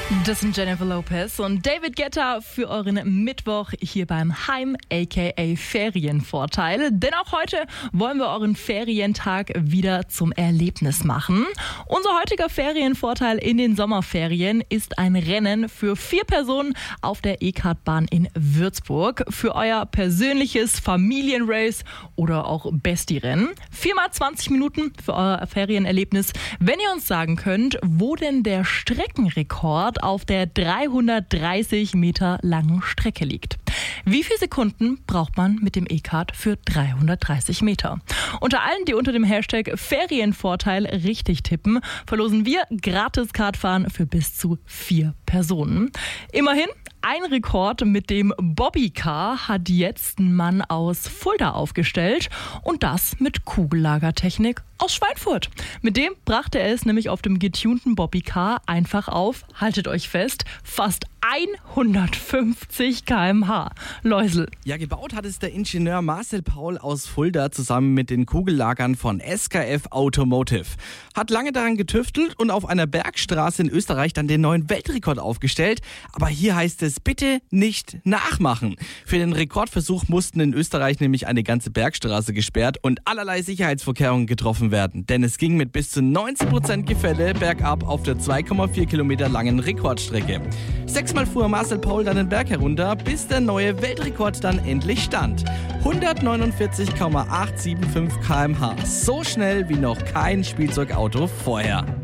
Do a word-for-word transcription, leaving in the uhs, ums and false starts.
Das sind Jennifer Lopez und David Guetta für euren Mittwoch hier beim Heim, aka Ferienvorteil. Denn auch heute wollen wir euren Ferientag wieder zum Erlebnis machen. Unser heutiger Ferienvorteil in den Sommerferien ist ein Rennen für vier Personen auf der E-Kart-Bahn in Würzburg. Für euer persönliches Familienrace oder auch Bestie-Rennen. Viermal zwanzig Minuten für euer Ferienerlebnis. Wenn ihr uns sagen könnt, wo denn der Streckenrekord auf der dreihundertdreißig Meter langen Strecke liegt. Wie viele Sekunden braucht man mit dem E-Kart für dreihundertdreißig Meter? Unter allen, die unter dem Hashtag Ferienvorteil richtig tippen, verlosen wir gratis Kartfahren für bis zu vier Personen. Immerhin, ein Rekord mit dem Bobbycar hat jetzt ein Mann aus Fulda aufgestellt und das mit Kugellagertechnik aus Schweinfurt. Mit dem brachte er es nämlich auf dem getunten Bobbycar einfach auf, haltet euch fest, fast hundertfünfzig Kilometer pro Stunde. Läusel. Ja, gebaut hat es der Ingenieur Marcel Paul aus Fulda zusammen mit den Kugellagern von S K F Automotive. Hat lange daran getüftelt und auf einer Bergstraße in Österreich dann den neuen Weltrekord aufgestellt. Aber hier heißt es, bitte nicht nachmachen. Für den Rekordversuch mussten in Österreich nämlich eine ganze Bergstraße gesperrt und allerlei Sicherheitsvorkehrungen getroffen werden. Denn es ging mit bis zu neunzig Prozent Gefälle bergab auf der zwei Komma vier Kilometer langen Rekordstrecke. Sechsmal fuhr Marcel Paul dann den Berg herunter, bis der neue Weltrekord dann endlich stand. hundertneunundvierzig Komma achthundertfünfundsiebzig Kilometer pro Stunde. So schnell wie noch kein Spielzeugauto vorher.